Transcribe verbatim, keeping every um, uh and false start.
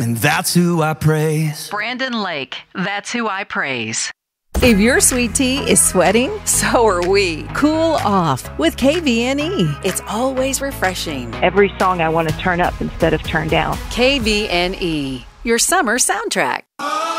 and that's who I praise. Brandon Lake, that's who I praise. If your sweet tea is sweating, so are we. Cool off with K V N E. It's always refreshing. Every song I want to turn up instead of turn down. K V N E, your summer soundtrack.